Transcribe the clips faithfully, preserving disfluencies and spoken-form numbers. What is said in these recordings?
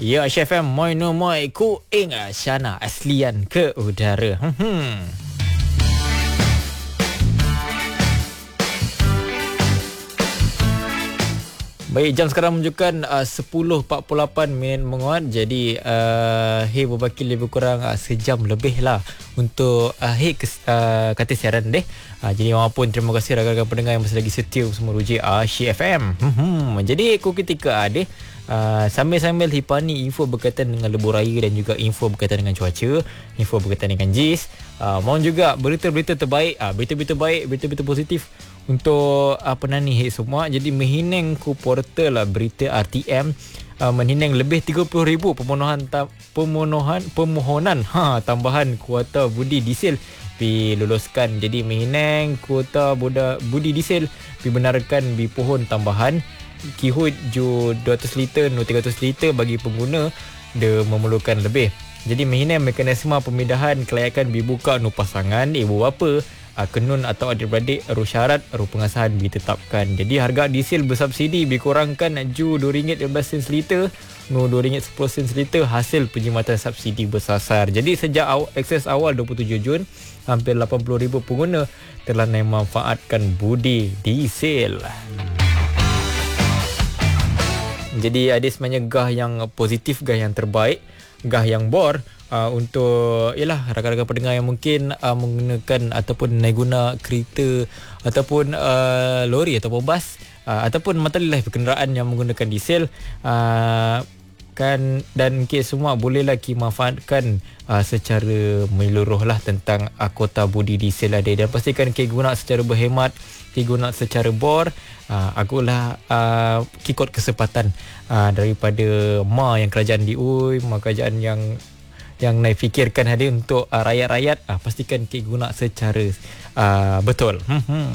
Ya, Chef M, moi no moi ku ing Shana aslian ke udara. Hmm. Baik, jam sekarang menunjukkan uh, sepuluh empat puluh lapan minit menguat. Jadi uh, hey berbaki lebih kurang uh, sejam lebih lah untuk uh, hey kes, uh, kata siaran deh. Uh, jadi walaupun terima kasih rakan-rakan pendengar yang masih lagi setia bersama Ruji Asyik F M. Hmm. Jadi aku ketika ada Uh, sambil-sambil hipani info berkaitan dengan lebuh raya dan juga info berkaitan dengan cuaca, info berkaitan dengan jis. Uh, mohon juga berita-berita terbaik, uh, berita-berita baik, berita-berita positif untuk apa uh, ni semua. Jadi menghinang ku portal lah berita R T M uh, menghinang lebih tiga puluh ribu pemohonan ta- pemohonan pemohonan ha tambahan kuota budi diesel diluluskan. Jadi menghinang kuota buda, budi diesel dibenarkan di pohon tambahan kihut ju dua ratus liter nu tiga ratus liter bagi pengguna dia memerlukan lebih. Jadi menghinang mekanisme pemindahan kelayakan dibuka nu pasangan ibu bapa kenun atau adik-beradik ru syarat ru pengasahan ditetapkan. Jadi harga diesel bersubsidi dikurangkan ju dua ringgit lima belas sen liter nu dua ringgit sepuluh sen liter hasil penjimatan subsidi bersasar. Jadi sejak aw, akses awal dua puluh tujuh Jun hampir lapan puluh ribu pengguna telah memanfaatkan budi diesel. Jadi ada sebenarnya gah yang positif, gah yang terbaik, gah yang bor uh, untuk yalah rakan-rakan pendengar yang mungkin uh, menggunakan ataupun naik guna kereta ataupun uh, lori ataupun bas uh, ataupun matalilah kenderaan yang menggunakan diesel uh, kan, dan kes semua bolehlah manfaatkan uh, secara menyeluruh lah tentang uh, kuota budi diesel ada, dan pastikan ke guna secara berhemat, ke guna secara bor. Uh, akulah uh, kikut kesempatan uh, daripada ma yang kerajaan diui, ma kerajaan yang yang naik fikirkan hadir untuk uh, rakyat-rakyat, uh, pastikan kita guna secara uh, betul. Hmm. hmm.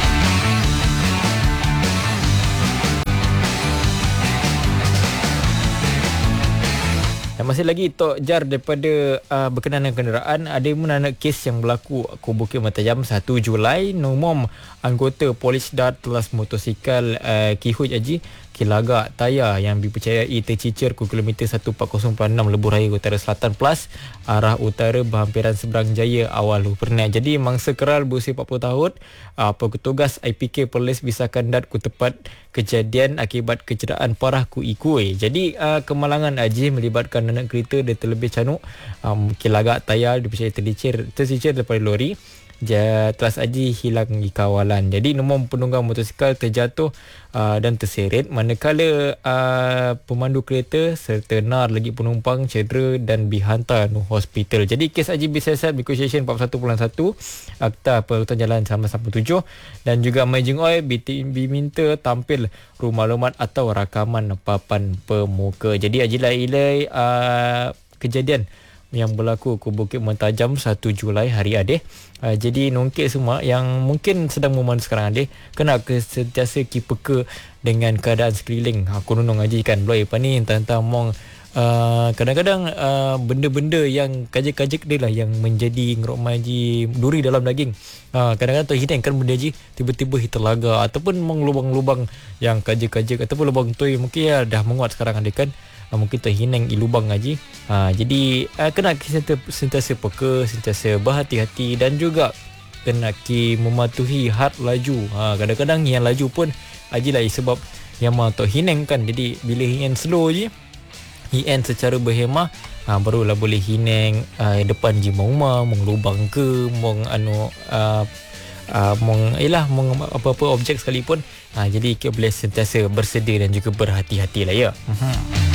Dan masih lagi Tok Jar daripada uh, berkenaan dengan kenderaan, ada mana kes yang berlaku ku Bukit Mentajam satu Julai. Nomor anggota Polis Dar telas motosikal uh, Kihut Haji Kilaga Taya yang dipercayai tercicir ku kilometer seribu empat ratus enam Lebuh Raya Utara Selatan Plus arah utara berhampiran Seberang Jaya awal Luperna. Jadi mangsa keral berusia empat puluh tahun, uh, petugas I P K Polis Bisakkan Dat ku tepat kejadian akibat kecederaan parah ku ikui. Jadi uh, kemalangan Haji melibatkan anak kereta dia terlebih canuk um, Kilaga Taya dipercayai tercicir tercicir daripada lori. Dia telas Haji hilang di kawalan. Jadi nombor penunggang motosikal terjatuh uh, dan terseret, manakala uh, pemandu kereta serta nar lagi penumpang cedera dan dihantar ke hospital. Jadi kes Haji bersiasat Negotiation empat puluh satu bulan satu Akta Perhutang Jalan sama sama tujuh, dan juga Majing Oil diminta tampil rumah maklumat atau rakaman papan pemuka. Jadi Haji Lailai uh, kejadian yang berlaku ke Bukit Mentajam satu Julai hari adeh. Uh, jadi nongkek semua yang mungkin sedang memandu sekarang adeh, kena sentiasa kipeka dengan keadaan sekeliling. Aku nunung Haji kan belai apa ni entah-entah mong uh, kadang-kadang uh, benda-benda yang kajik-kajik dia lah yang menjadi ngerok maji duri dalam daging. Uh, kadang-kadang terhidang kan benda Haji tiba-tiba hitelaga ataupun mong lubang-lubang yang kajik-kajik ataupun lubang tu mungkin ya dah menguat sekarang adeh kan. Uh, mungkin terhinang ilubang Haji. Uh, jadi uh, kena sentiasa, sentiasa peka, sentiasa berhati-hati, dan juga kena ki mematuhi had laju. Uh, kadang-kadang yang laju pun Haji lah sebab yang mau tok hinang kan. Jadi bila hinang slow je, hinang secara berhemah, uh, barulah boleh hinang uh, depan je rumah, mong lubang ke, mong anu uh, uh, mong ialah mong apa-apa objek sekalipun. Uh, jadi kita boleh sentiasa bersedia dan juga berhati-hati lah ya. Uh-huh.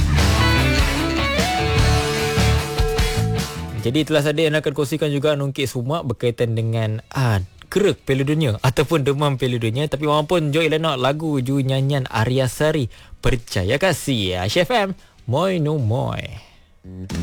Jadi telah ada yang akan kongsikan juga nongkek semua berkaitan dengan ah, kerak Piala Dunia ataupun demam Piala Dunia. Tapi walaupun Joy Lenok lagu ju nyanyian Arya Sari Percaya Kasih. Chef M, moi no moi.